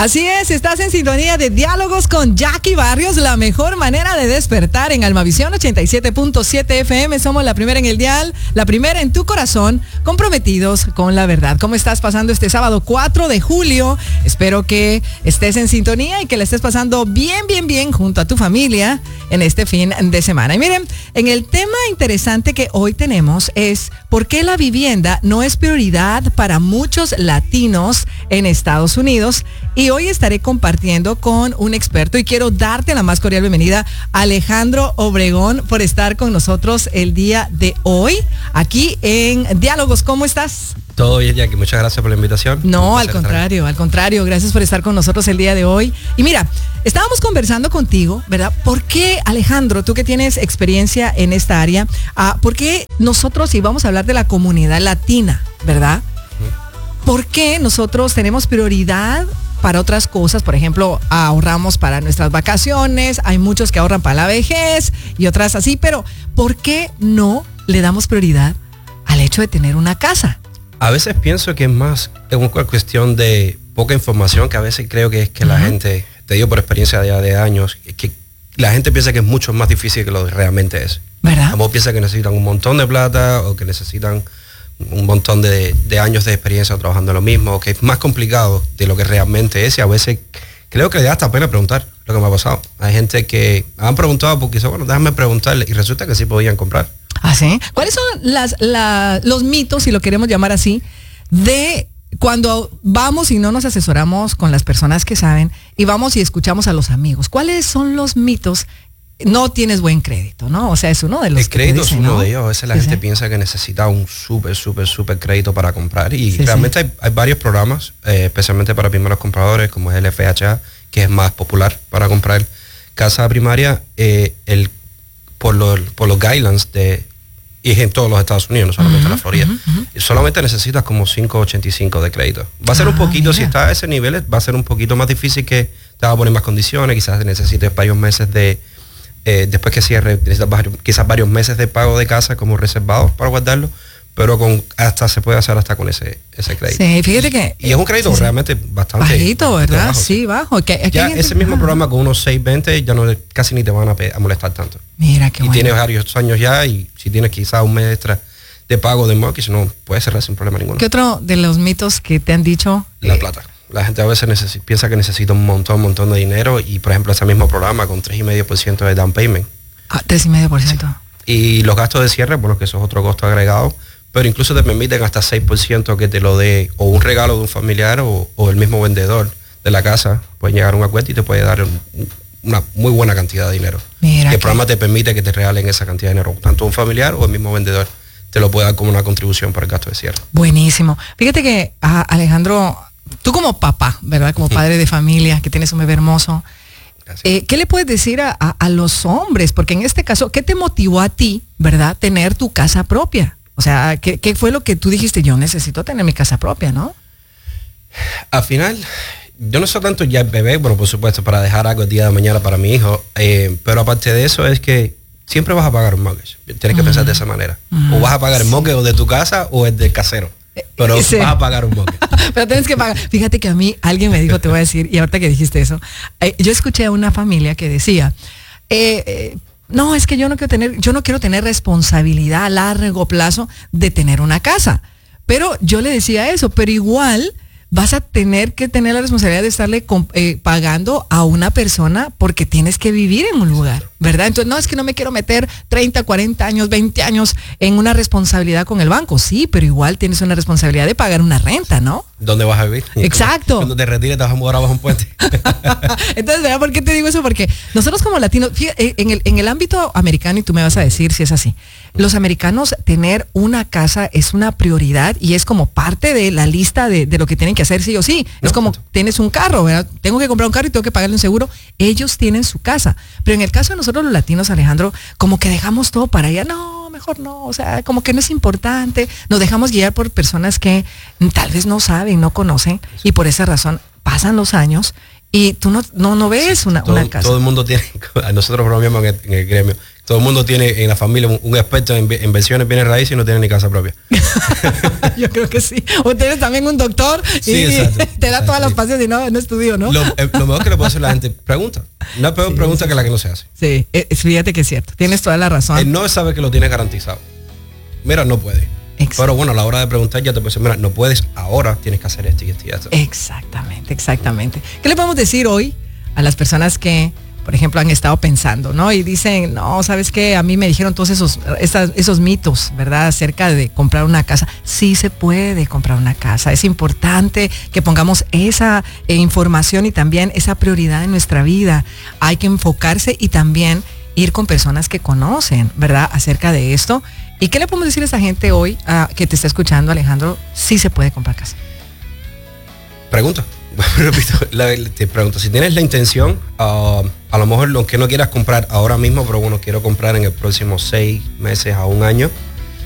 Así es, estás en sintonía de Diálogos con Jackie Barrios, la mejor manera de despertar en Almavisión 87.7 FM. Somos la primera en el dial, la primera en tu corazón, comprometidos con la verdad. ¿Cómo estás pasando este sábado 4 de julio? Espero que estés en sintonía y que le estés pasando bien junto a tu familia en este fin de semana. Y miren, en el tema interesante que hoy tenemos es ¿por qué la vivienda no es prioridad para muchos latinos en Estados Unidos? Y hoy estaré compartiendo con un experto y quiero darte la más cordial bienvenida, Alejandro Obregón, por estar con nosotros el día de hoy aquí en Diálogos. ¿Cómo estás? Todo bien, Jackie. Muchas gracias por la invitación. No, al contrario. Gracias por estar con nosotros el día de hoy. Y mira, estábamos conversando contigo, ¿verdad? ¿Por qué, Alejandro, tú que tienes experiencia en esta área, por qué nosotros, y vamos a hablar de la comunidad latina, ¿verdad? ¿Por qué nosotros tenemos prioridad para otras cosas? Por ejemplo, ahorramos para nuestras vacaciones, hay muchos que ahorran para la vejez y otras así, pero ¿por qué no le damos prioridad al hecho de tener una casa? A veces pienso que es más una cuestión de poca información, que a veces creo que es que la gente, te digo por experiencia de años, que la gente piensa que es mucho más difícil que lo que realmente es. ¿Verdad? Como piensa que necesitan un montón de plata o que necesitan un montón de años de experiencia trabajando en lo mismo, que es más complicado de lo que realmente es, y a veces creo que le da hasta pena preguntar lo que me ha pasado. Hay gente que han preguntado porque dice, bueno, déjame preguntarle, y resulta que sí podían comprar. ¿Ah, sí? ¿Cuáles son los mitos, si lo queremos llamar así, de cuando vamos y no nos asesoramos con las personas que saben y vamos y escuchamos a los amigos? ¿Cuáles son los mitos? No tienes buen crédito, ¿no? O sea, es uno de los el crédito dicen, es uno ¿no? de ellos. A veces la gente piensa que necesita un súper crédito para comprar, y realmente hay varios programas, especialmente para primeros compradores, como es el FHA, que es más popular para comprar casa primaria, por los guidelines y es en todos los Estados Unidos, no solamente en la Florida. Solamente necesitas como 585 de crédito. Va a ser un poquito, si está a ese nivel, va a ser un poquito más difícil, que te va a poner más condiciones, quizás necesites varios meses después que cierre, necesitas quizás varios meses de pago de casa como reservados para guardarlo, pero se puede hacer hasta con ese crédito. Sí, fíjate que... Y es un crédito realmente bastante... bajito, ¿verdad? Bajo, sí, bajo. Ya ese mismo programa con unos 620 ya casi ni te van a molestar tanto. Mira, qué bueno. Y tienes varios años ya, y si tienes quizás un mes extra de pago de mortgage, no puedes cerrar sin problema ninguno. ¿Qué otro de los mitos que te han dicho? La plata. La gente a veces piensa que necesita un montón de dinero, y por ejemplo ese mismo programa con 3.5% de down payment. 3.5%. Sí. Y los gastos de cierre, bueno, que eso es otro costo agregado, pero incluso te permiten hasta 6% que te lo dé o un regalo de un familiar o el mismo vendedor de la casa. Pueden llegar a un acuerdo y te puede dar una muy buena cantidad de dinero. Mira, el programa te permite que te regalen esa cantidad de dinero, tanto un familiar o el mismo vendedor te lo puede dar como una contribución para el gasto de cierre. Buenísimo. Fíjate que, Alejandro, tú como papá, ¿verdad? Como padre de familia, que tienes un bebé hermoso, ¿qué le puedes decir a los hombres? Porque en este caso, ¿qué te motivó a ti, verdad, tener tu casa propia? O sea, ¿qué fue lo que tú dijiste? Yo necesito tener mi casa propia, ¿no? Al final, yo no soy tanto ya el bebé, bueno, por supuesto, para dejar algo el día de mañana para mi hijo, pero aparte de eso es que siempre vas a pagar un mortgage. Tienes que pensar de esa manera. O vas a pagar el mortgage o de tu casa o el del casero. Pero vas a pagar un mortgage. Pero tienes que pagar. Fíjate que a mí alguien me dijo, te voy a decir, y ahorita que dijiste eso, yo escuché a una familia que decía, no, es que yo no quiero tener responsabilidad a largo plazo de tener una casa. Pero yo le decía eso, pero igual vas a tener que tener la responsabilidad de estarle pagando a una persona porque tienes que vivir en un lugar, ¿verdad? Entonces, no, es que no me quiero meter 30, 40 años, 20 años en una responsabilidad con el banco. Sí, pero igual tienes una responsabilidad de pagar una renta, ¿no? ¿Dónde vas a vivir? Exacto. Cuando te retires te vas a mudar abajo un puente. Entonces, ¿verdad? ¿Por qué te digo eso? Porque nosotros como latinos, en el ámbito americano, y tú me vas a decir si es así, los americanos tener una casa es una prioridad y es como parte de la lista de lo que tienen que hacer sí o sí. No, es como tienes un carro, ¿verdad? Tengo que comprar un carro y tengo que pagarle un seguro. Ellos tienen su casa. Pero en el caso de nosotros los latinos, Alejandro, como que dejamos todo para allá. No, mejor no. O sea, como que no es importante. Nos dejamos guiar por personas que tal vez no saben, no conocen, y por esa razón pasan los años y tú no ves una casa. Todo el mundo tiene, nosotros bromeamos en el gremio, Todo el mundo tiene en la familia un experto en inversiones, bienes raíces y no tiene ni casa propia. Yo creo que sí. O tienes también un doctor y exacto, te da todas las pacientes y no estudió, ¿no? Lo mejor que le puede hacer la gente, pregunta. No peor pregunta que la que no se hace. Sí, fíjate que es cierto. Tienes toda la razón. Él no sabe que lo tienes garantizado. Mira, no puede. Exacto. Pero bueno, a la hora de preguntar ya te puede decir, mira, no puedes, ahora tienes que hacer esto y esto y esto. Exactamente. ¿Qué le podemos decir hoy a las personas que, por ejemplo, han estado pensando, ¿no? Y dicen, no, ¿sabes qué? A mí me dijeron todos esos mitos, ¿verdad? Acerca de comprar una casa. Sí se puede comprar una casa. Es importante que pongamos esa información y también esa prioridad en nuestra vida. Hay que enfocarse y también ir con personas que conocen, ¿verdad? Acerca de esto. ¿Y qué le podemos decir a esa gente hoy que te está escuchando, Alejandro? Sí se puede comprar casa. Pregunta. Te pregunto, si tienes la intención, a lo mejor lo que no quieras comprar ahora mismo, pero bueno, quiero comprar en el próximo 6 meses a un año,